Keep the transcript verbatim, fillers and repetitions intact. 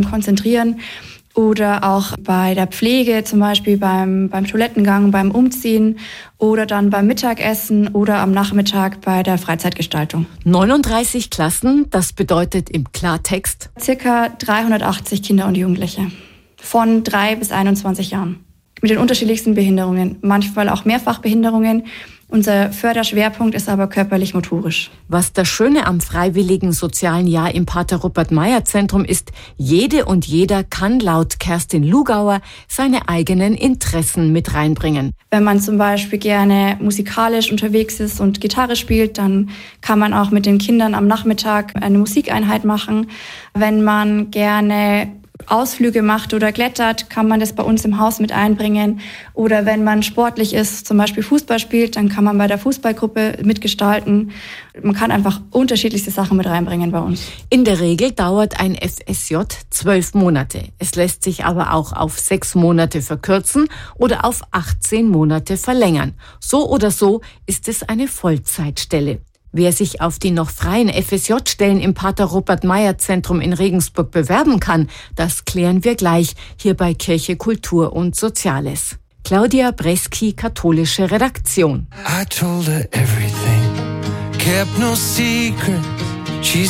konzentrieren. Oder auch bei der Pflege, zum Beispiel beim, beim Toilettengang, beim Umziehen oder dann beim Mittagessen oder am Nachmittag bei der Freizeitgestaltung. neununddreißig Klassen, das bedeutet im Klartext? Circa dreihundertachtzig Kinder und Jugendliche von drei bis einundzwanzig Jahren. Mit den unterschiedlichsten Behinderungen, manchmal auch Mehrfachbehinderungen. Unser Förderschwerpunkt ist aber körperlich-motorisch. Was das Schöne am freiwilligen sozialen Jahr im Pater Rupert-Meyer-Zentrum ist, jede und jeder kann laut Kerstin Lugauer seine eigenen Interessen mit reinbringen. Wenn man zum Beispiel gerne musikalisch unterwegs ist und Gitarre spielt, dann kann man auch mit den Kindern am Nachmittag eine Musikeinheit machen. Wenn man gerne Ausflüge macht oder klettert, kann man das bei uns im Haus mit einbringen. Oder wenn man sportlich ist, zum Beispiel Fußball spielt, dann kann man bei der Fußballgruppe mitgestalten. Man kann einfach unterschiedlichste Sachen mit reinbringen bei uns. In der Regel dauert ein F S J zwölf Monate. Es lässt sich aber auch auf sechs Monate verkürzen oder auf achtzehn Monate verlängern. So oder so ist es eine Vollzeitstelle. Wer sich auf die noch freien F S J-Stellen im Pater Rupert-Meyer-Zentrum in Regensburg bewerben kann, das klären wir gleich hier bei Kirche, Kultur und Soziales. Claudia Breski, katholische Redaktion. I told her everything, kept no secret.